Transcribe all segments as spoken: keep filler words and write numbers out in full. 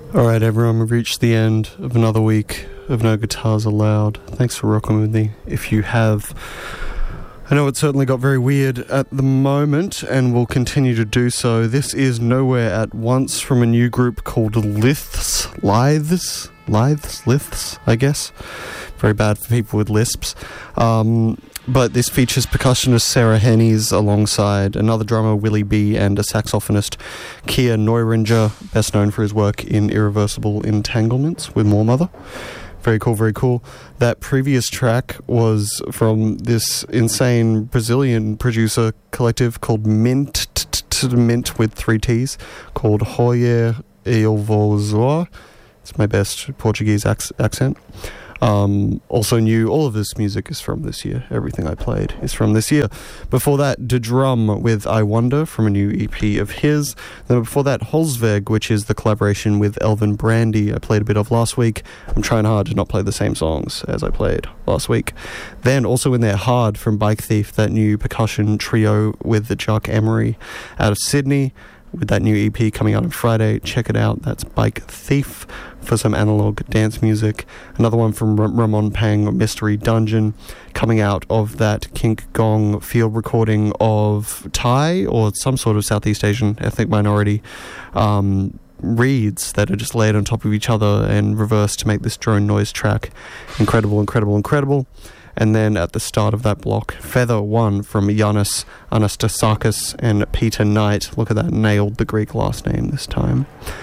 Alright everyone, we've reached the end of another week of No Guitars Allowed. Thanks for rocking with me. If you have, I know it certainly got very weird at the moment and will continue to do so. This is Nowhere at Once from a new group called Liths. Lithes? Lithes? Liths, I guess. Very bad for people with lisps. Um... But this features percussionist Sarah Hennies alongside another drummer, Willie B, and a saxophonist, Kia Neuringer, best known for his work in Irreversible Entanglements with Moormother. Very cool, very cool. That previous track was from this insane Brazilian producer collective called Mint, Mint with three T's, called Hoyer Eu Vou Zoar. It's my best Portuguese ac- accent. Um, also new, all of this music is from this year. Everything I played is from this year. Before that, De Drum with I Wonder from a new E P of his. Then before that, Holzweg, which is the collaboration with Elvin Brandy I played a bit of last week. I'm trying hard to not play the same songs as I played last week. Then also in there, Hard from Bike Thief, that new percussion trio with the Chuck Emery out of Sydney, with that new E P coming out on Friday. Check it out. That's Bike Thief for some analog dance music. Another one from R- Ramon Pang, Mystery Dungeon, coming out of that Kink Gong field recording of Thai or some sort of Southeast Asian ethnic minority um, reeds that are just laid on top of each other and reversed to make this drone noise track. Incredible, incredible, incredible. And then at the start of that block, Feather One from Yannis Anastasakis and Peter Knight. Look at that, nailed the Greek last name this time.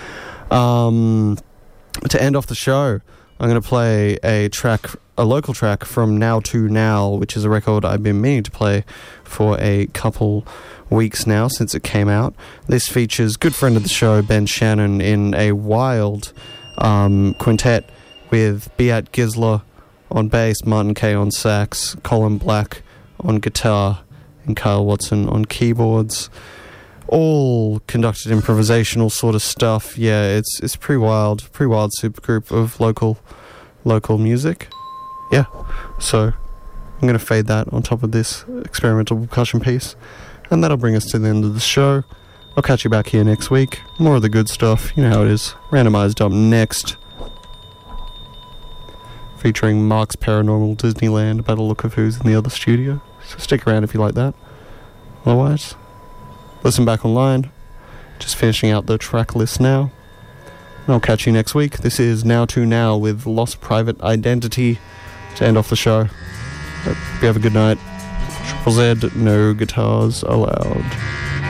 Um, to end off the show, I'm going to play a track, a local track from Now to Now, which is a record I've been meaning to play for a couple weeks now since it came out. This features good friend of the show, Ben Shannon, in a wild um, quintet with Beat Gisler on bass, Martin Kay on sax, Colin Black on guitar, and Kyle Watson on keyboards. All conducted improvisational sort of stuff. Yeah, it's it's pretty wild, pretty wild supergroup of local local music. Yeah, so I'm going to fade that on top of this experimental percussion piece, and that'll bring us to the end of the show. I'll catch you back here next week. More of the good stuff. You know how it is. Randomized up next, featuring Mark's Paranormal Disneyland by the look of who's in the other studio. So stick around if you like that. Otherwise, listen back online. Just finishing out the track list now. And I'll catch you next week. This is Now to Now with Lost Private Identity to end off the show. Hope you have a good night. Triple Z, no guitars allowed.